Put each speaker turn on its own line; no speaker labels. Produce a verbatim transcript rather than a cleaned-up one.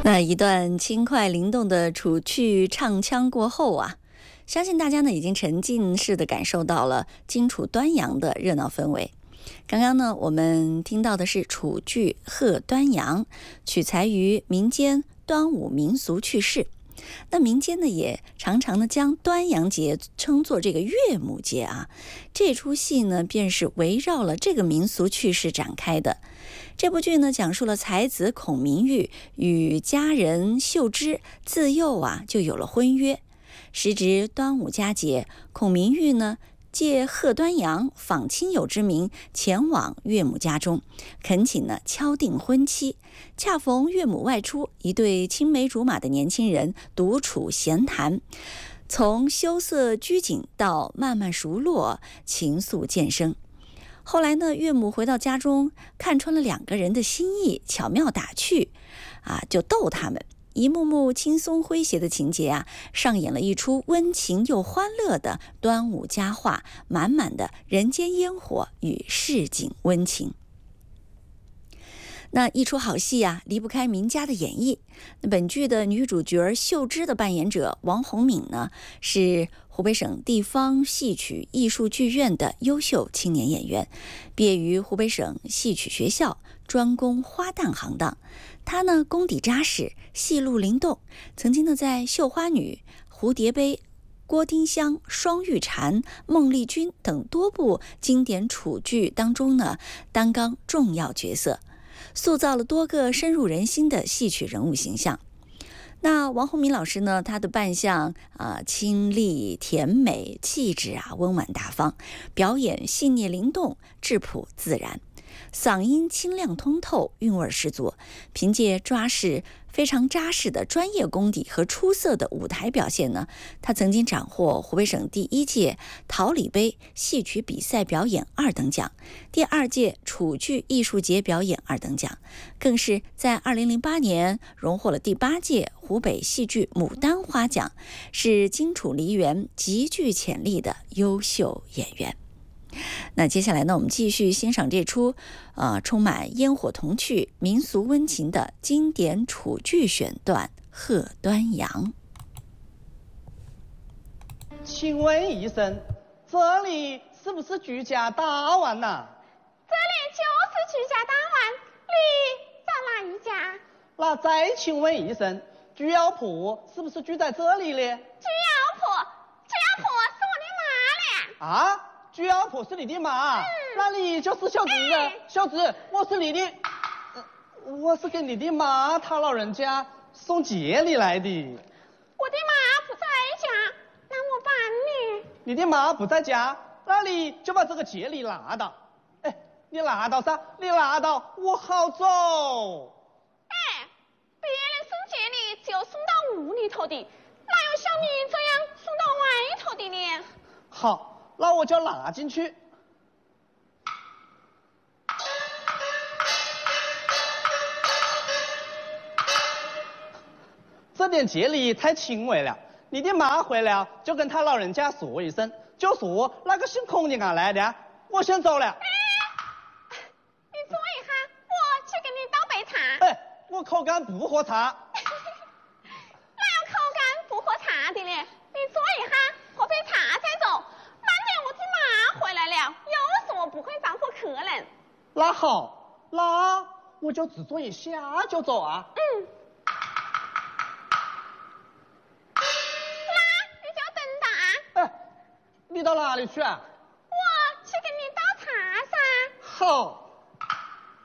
那一段轻快灵动的楚去唱腔过后啊，相信大家呢已经沉浸式的感受到了荆楚端阳的热闹氛围。刚刚呢，我们听到的是楚剧《贺端阳》，取材于民间端午民俗趣事。那民间呢也常常呢将端阳节称作这个月母节啊，这出戏呢便是围绕了这个民俗趣事展开的。这部剧呢讲述了才子孔明玉与佳人秀芝自幼啊就有了婚约。时值端午佳节，孔明玉呢借贺端阳访亲友之名前往岳母家中，恳请呢敲定婚期。恰逢岳母外出，一对青梅竹马的年轻人独处闲谈，从羞涩拘谨到慢慢熟络，情愫渐生。后来呢，岳母回到家中，看穿了两个人的心意，巧妙打趣，啊，就逗他们。一幕幕轻松诙谐的情节啊，上演了一出温情又欢乐的端午佳话，满满的人间烟火与市井温情。那一出好戏啊，离不开名家的演绎。那本剧的女主角秀芝的扮演者王洪敏呢，是湖北省地方戏曲艺术剧院的优秀青年演员，毕业于湖北省戏曲学校，专攻花旦行当。她呢功底扎实，戏路灵动，曾经呢在《绣花女》《蝴蝶杯》、郭丁香、双玉蝉、孟丽君等多部经典楚剧当中呢担纲重要角色，塑造了多个深入人心的戏曲人物形象。那王洪敏老师呢，他的扮相啊、呃、清丽甜美，气质啊温婉大方，表演细腻灵动，质朴自然，嗓音清亮通透，韵味十足。凭借抓实非常扎实的专业功底和出色的舞台表现呢，他曾经斩获湖北省第一届桃李杯戏曲比赛表演二等奖，第二届楚剧艺术节表演二等奖，更是在二零零八年荣获了第八届湖北戏剧牡丹花奖，是荆楚梨园极具潜力的优秀演员。那接下来呢，我们继续欣赏这出呃充满烟火童趣、民俗温情的经典楚剧选段《贺端阳》。
请问医生，这里是不是居家大碗呐？
这里就是居家大碗，你找哪一家？
那再请问医生，居药铺是不是居在这里呢？
居药铺，居药铺是我的妈嘞。
啊？居药铺是你的妈，嗯、那你就是小侄啊，哎、小侄，我是你的、呃，我是给你的妈她老人家送节礼来的。
我的妈不在家，那我办呢？
你的妈不在家，那你就把这个节礼拿到。哎，你拿到噻，你拿到，我好走。
哎，别人送节礼就送到屋里头的，哪有像你这样送到外头的呢？
好。那我就拿进去。这点节礼太轻微了，你的妈回来就跟她老人家说一声，就说那个姓孔的俺来的，我先走了。哎，
你坐一下，我去给你倒杯茶。
哎，我口干不喝茶。
哪有口干不喝茶的呢？你坐一下，喝杯茶再走。回来了，有什么不会招呼客人？
那好，那我就只坐一下就走啊。
嗯。那你就等打。
哎，你到哪里去啊？
我去给你倒茶噻。
好。